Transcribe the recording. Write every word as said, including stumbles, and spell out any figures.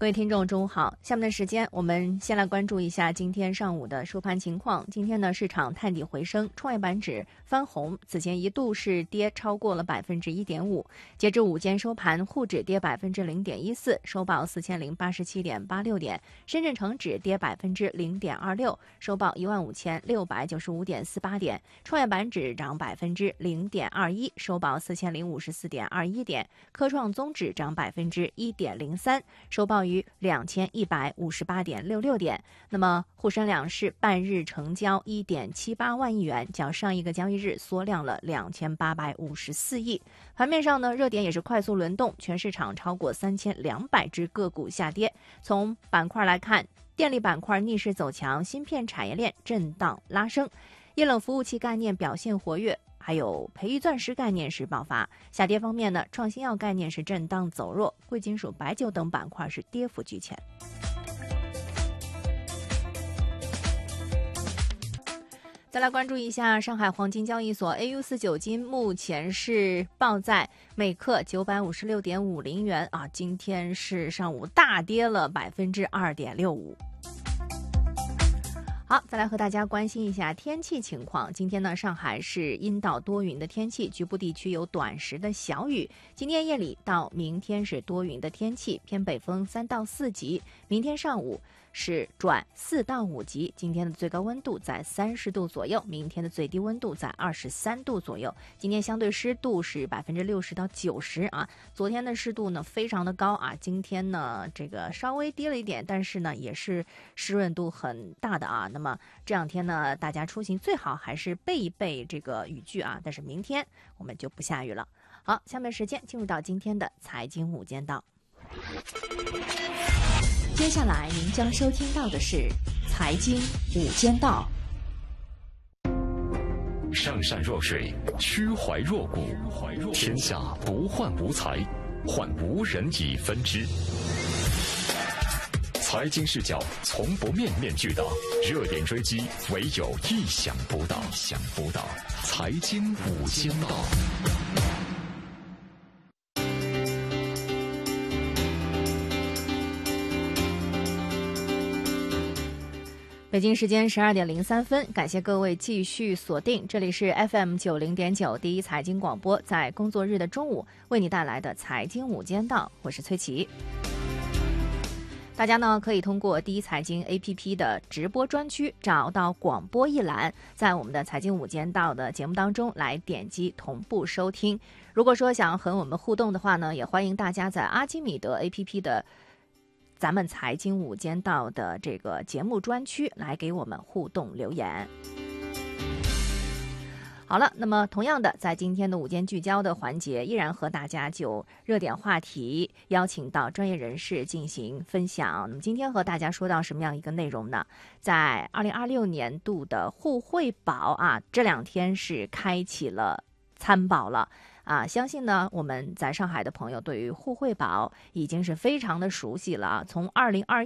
各位听众，中午好。下面的时间，我们先来关注一下今天上午的收盘情况。今天呢，市场探底回升，创业板指翻红，此前一度是跌超过了百分之一点五。截至午间收盘，沪指跌百分之零点一四，收报四千零八十七点八六点；深圳成指跌百分之零点二六，收报一万五千六百九十五点四八点；创业板指涨百分之零点二一，收报四千零五十四点二一点；科创综指涨百分之一点零三，收报于两千一百五十八点六六点。那么沪深两市半日成交一点七八万亿元，较上一个交易日缩量了两千八百五十四亿。盘面上呢，热点也是快速轮动，全市场超过三千两百只个股下跌。从板块来看，电力板块逆势走强，芯片产业链震荡拉升，液冷服务器概念表现活跃，还有培育钻石概念是爆发。下跌方面呢，创新药概念是震荡走弱，贵金属、白酒等板块是跌幅居前。再来关注一下上海黄金交易所 A U 四九金，目前是报在每克九百五十六点五零元啊，今天是上午大跌了百分之二点六五。好，再来和大家关心一下天气情况。今天呢，上海是阴到多云的天气，局部地区有短时的小雨。今天夜里到明天是多云的天气，偏北风三到四级。明天上午是转四到五级。今天的最高温度在三十度左右，明天的最低温度在二十三度左右。今天相对湿度是百分之六十到九十啊。昨天的湿度呢非常的高啊，今天呢这个稍微低了一点，但是呢也是湿润度很大的啊。那么这两天呢，大家出行最好还是备一备这个雨具啊。但是明天我们就不下雨了。好，下面时间进入到今天的财经午间道。 接下来您将收听到的是财经午间道。 上善若水，曲怀若谷，天下不患无才，患无人以分之。财经视角从不面面俱到，热点追击唯有意想不到。意想不到，财经午间道。 北京时间十二点零三分，感谢各位继续锁定，这里是 F M 九零点九第一财经广播，在工作日的中午为你带来的财经午间道，我是崔琦。大家呢可以通过第一财经 A P P 的直播专区找到广播一栏，在我们的财经午间道的节目当中来点击同步收听。如果说想和我们互动的话呢，也欢迎大家在阿基米德 A P P 的咱们财经午间道的这个节目专区来给我们互动留言。好了，那么同样的，在今天的午间聚焦的环节，依然和大家就热点话题邀请到专业人士进行分享。那么今天和大家说到什么样一个内容呢？在二零二六年度的互惠宝啊，这两天是开启了参保了。啊，相信呢，我们在上海的朋友对于互惠宝已经是非常的熟悉了啊。从二零二